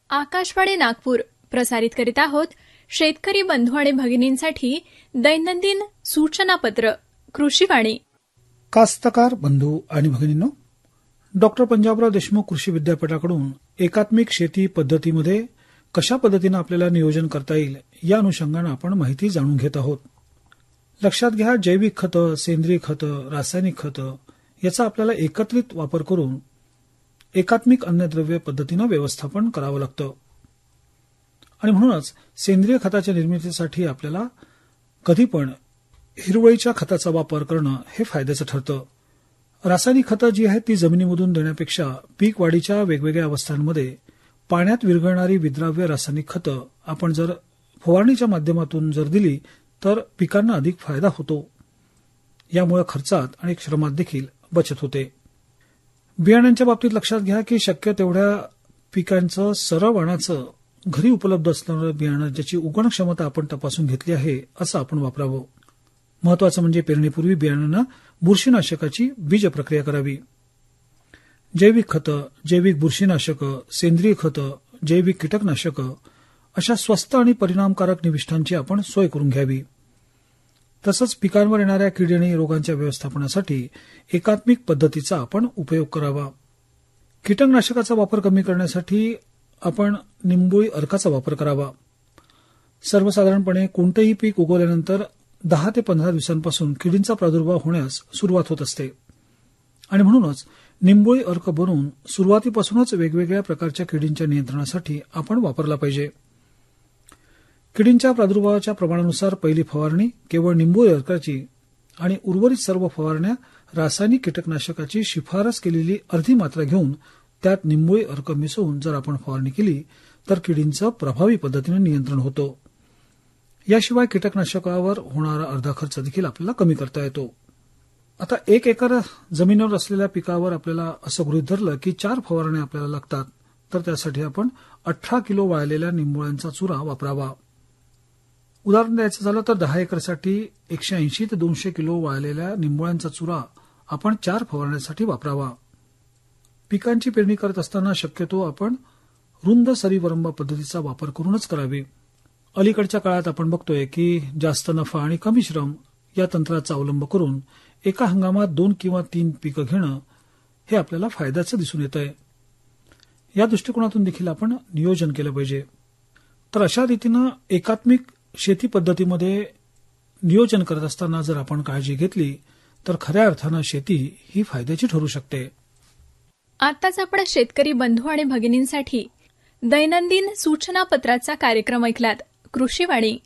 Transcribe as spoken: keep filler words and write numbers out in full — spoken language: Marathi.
आकाशवाणी नागपूर प्रसारित करीत आहोत शेतकरी बंधू आणि भगिनींसाठी दैनंदिन सूचनापत्र कृषीवाणी. कास्तकार बंधू आणि भगिनींनो, डॉक्टर पंजाबराव देशमुख कृषी विद्यापीठाकडून एकात्मिक शेती पद्धतीमध्ये कशा पद्धतीनं आपल्याला नियोजन करता येईल या अनुषंगानं आपण माहिती जाणून घेत आहोत. लक्षात घ्या, जैविक खतं, सेंद्रिय खतं, रासायनिक खतं याचा आपल्याला एकत्रित वापर करून एकात्मिक अन्नद्रव्य पद्धतीनं व्यवस्थापन करावं लागतं. आणि म्हणूनच सेंद्रिय खताच्या निर्मितीसाठी आपल्याला कधी पण हिरवळीच्या खताचा वापर करणं हे फायद्याचं ठरतं. रासायनिक खतं जी आहेत ती जमिनीमधून देण्यापेक्षा पीक वाढीच्या वेगवेगळ्या अवस्थांमध्ये पाण्यात विरघळणारी विद्राव्य रासायनिक खतं आपण जर फवारणीच्या माध्यमातून जर दिली तर पिकांना अधिक फायदा होतो. यामुळे खर्चात आणि श्रमात देखील बचत होते. बियाण्यांच्या बाबतीत लक्षात घ्या की शक्य तेवढ्या पिकांचं सरळ वाणाचं घरी उपलब्ध असणारं बियाणं ज्याची उगवण क्षमता आपण तपासून घेतली आहे असं आपण वापरावं. महत्वाचं म्हणजे पेरणीपूर्वी बियाणांना बुरशीनाशकाची बीज प्रक्रिया करावी. जैविक खतं, जैविक बुरशीनाशकं, सेंद्रिय खतं, जैविक कीटकनाशकं अशा स्वस्त आणि परिणामकारक निविष्ठांची आपण सोय करून घ्यावी. तसंच पिकांवर येणाऱ्या कीड आणि रोगांच्या व्यवस्थापनासाठी एकात्मिक पद्धतीचा आपण उपयोग करावा. कीटकनाशकाचा वापर कमी करण्यासाठी आपण निंबोळी अर्काचा वापर करावा. सर्वसाधारणपणे कोणतेही पीक उगवल्यानंतर दहा ते पंधरा दिवसांपासून किडींचा प्रादुर्भाव होण्यास सुरुवात होत असते आणि म्हणूनच निंबोळी अर्क बनवून सुरुवातीपासूनच वेगवेगळ्या प्रकारच्या किडींच्या नियंत्रणासाठी आपण वापरला पाहिजे. किडींच्या प्रादुर्भावाच्या प्रमाणानुसार पहिली फवारणी केवळ निंबोळी अर्काची आणि उर्वरित सर्व फवारण्या रासायनिक कीटकनाशकाची शिफारस केलेली अर्धी मात्रा घेऊन त्यात निंबोळी अर्क मिसळून जर आपण फवारणी केली तर किडींचं प्रभावी पद्धतीने नियंत्रण होतं. याशिवाय कीटकनाशकावर होणारा अर्धा खर्च देखील आपल्याला कमी करता येतो. आता एक एकर जमिनीवर असलेल्या पिकावर आपल्याला असं गृहीत धरलं की चार फवारण्या आपल्याला लागतात तर त्यासाठी आपण अठरा किलो वाळलेल्या निंबोळ्यांचा चुरा वापरावा. उदाहरण द्यायचं झालं तर दहा एकरसाठी एकशे ऐंशी ते दोनशे किलो वाळलेल्या निंबोळ्यांचा चुरा आपण चार फवारण्यासाठी वापरावा. पिकांची पेरणी करत असताना शक्यतो आपण रुंद सरीवरंबा पद्धतीचा वापर करूनच करावी. अलीकडच्या काळात आपण बघतोय की जास्त नफा आणि कमी श्रम या तंत्राचा अवलंब करून एका हंगामात दोन किंवा तीन पिकं घेणं हे आपल्याला फायद्याचं दिसून येत आहे. या दृष्टिकोनातून देखील आपण नियोजन केलं पाहिजे. तर अशा रीतीनं एकात्मिक शेती पद्धतीमध्ये नियोजन करत असताना जर आपण काळजी घेतली तर खऱ्या अर्थानं शेती ही फायद्याची ठरू शकते. आताच आपण शेतकरी बंधू आणि भगिनींसाठी दैनंदिन सूचनापत्राचा कार्यक्रम ऐकलात. कृषीवाणी.